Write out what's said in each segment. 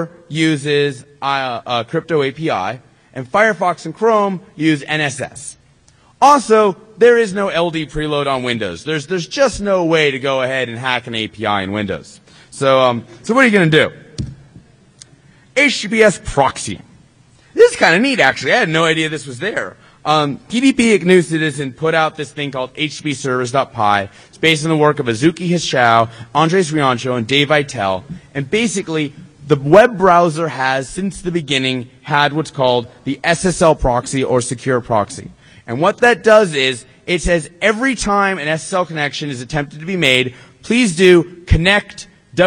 uses Crypto API, and Firefox and Chrome use NSS. Also, there is no LD preload on Windows. There's just no way to go ahead and hack an API in Windows. So what are you going to do? HTTPS proxy. This is kind of neat, actually. I had no idea this was there. PDP Ignusid this and put out this thing called httpservers.py. It's based on the work of Azuki Hsiao, Andres Riancho, and Dave Vitale. And basically, the web browser has, since the beginning, had what's called the SSL proxy or secure proxy. And what that does is, it says every time an SSL connection is attempted to be made, please do connect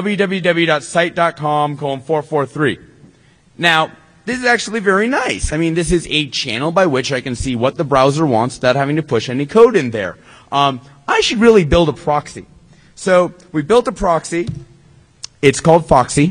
www.site.com:443. Now, this is actually very nice. I mean, this is a channel by which I can see what the browser wants without having to push any code in there. I should really build a proxy. So, we built a proxy. It's called Foxy.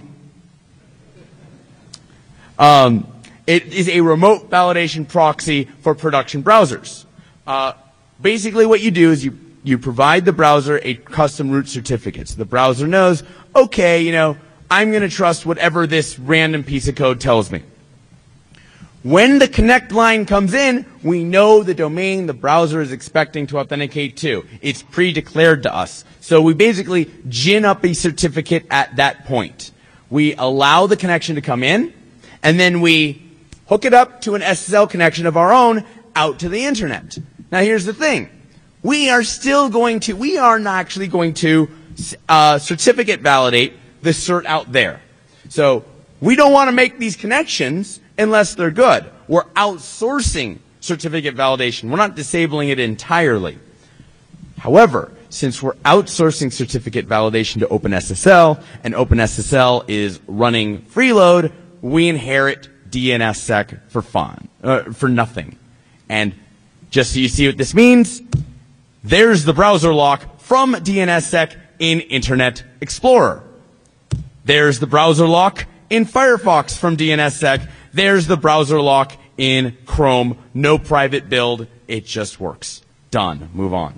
It is a remote validation proxy for production browsers. Basically what you do is you provide the browser a custom root certificate. So the browser knows, okay, you know, I'm going to trust whatever this random piece of code tells me. When the connect line comes in, we know the domain the browser is expecting to authenticate to. It's pre-declared to us. So we basically gin up a certificate at that point. We allow the connection to come in, and then we hook it up to an SSL connection of our own out to the internet. Now here's the thing. We are not actually going to certificate validate the cert out there. So we don't want to make these connections unless they're good. We're outsourcing certificate validation. We're not disabling it entirely. However, since we're outsourcing certificate validation to OpenSSL, and OpenSSL is running freeload, we inherit DNSSEC for nothing. And just so you see what this means, there's the browser lock from DNSSEC in Internet Explorer. There's the browser lock in Firefox from DNSSEC. There's the browser lock in Chrome. No private build. It just works. Done. Move on.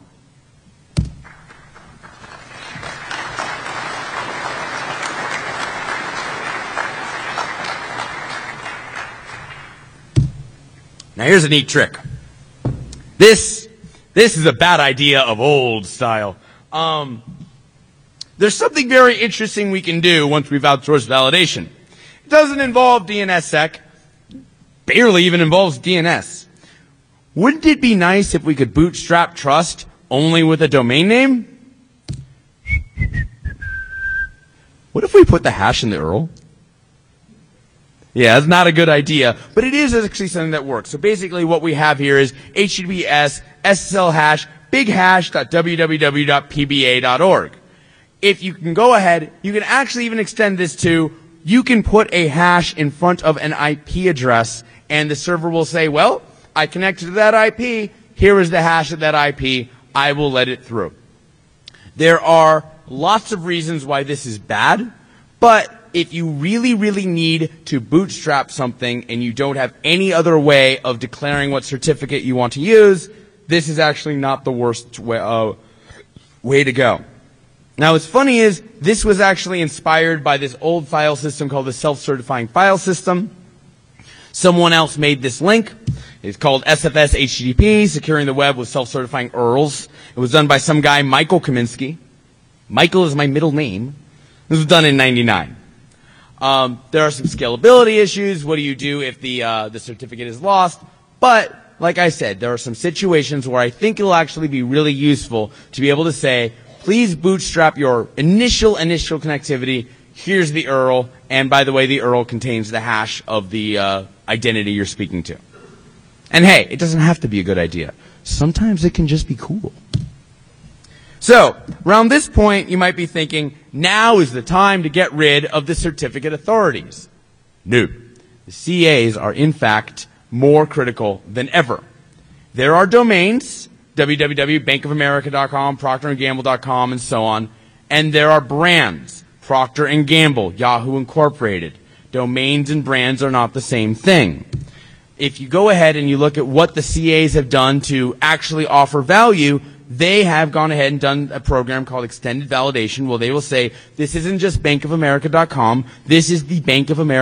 Now here's a neat trick. This is a bad idea of old style. There's something very interesting we can do once we've outsourced validation. It doesn't involve DNSSEC. Barely even involves DNS. Wouldn't it be nice if we could bootstrap trust only with a domain name? What if we put the hash in the URL? Yeah, that's not a good idea, but it is actually something that works. So basically what we have here is HTTPS SSL hash bighash.www.pba.org. If you can go ahead, you can actually even extend this to, you can put a hash in front of an IP address, and the server will say, well, I connected to that IP, here is the hash of that IP, I will let it through. There are lots of reasons why this is bad, but if you really, really need to bootstrap something and you don't have any other way of declaring what certificate you want to use, this is actually not the worst way to go. Now what's funny is, this was actually inspired by this old file system called the self-certifying file system. Someone else made this link. It's called SFS HTTP, securing the web with self-certifying URLs. It was done by some guy, Michael Kaminsky. Michael is my middle name. This was done in '99. There are some scalability issues. What do you do if the certificate is lost? But, like I said, there are some situations where I think it'll actually be really useful to be able to say, please bootstrap your initial connectivity. Here's the URL. And by the way, the URL contains the hash of the identity you're speaking to. And hey, it doesn't have to be a good idea. Sometimes it can just be cool. So, around this point, you might be thinking, now is the time to get rid of the certificate authorities. No. The CAs are, in fact, more critical than ever. There are domains, www.bankofamerica.com, procterandgamble.com, and so on. And there are brands, Procter & Gamble, Yahoo Incorporated. Domains and brands are not the same thing. If you go ahead and you look at what the CAs have done to actually offer value, they have gone ahead and done a program called Extended Validation, where they will say, this isn't just bankofamerica.com, this is the Bank of America